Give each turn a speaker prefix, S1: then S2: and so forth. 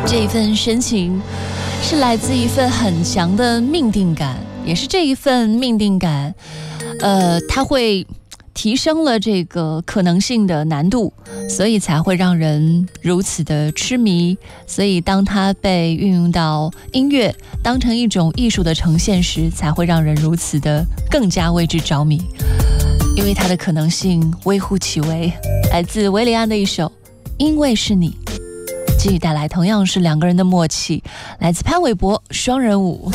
S1: 这一份深情是来自一份很强的命定感，也是这一份命定感它会提升了这个可能性的难度，所以才会让人如此的痴迷。所以当它被运用到音乐，当成一种艺术的呈现时，才会让人如此的更加为之着迷，因为它的可能性微乎其微。来自维里安的一首《因为是你》，继续带来同样是两个人的默契，来自潘玮柏双人舞。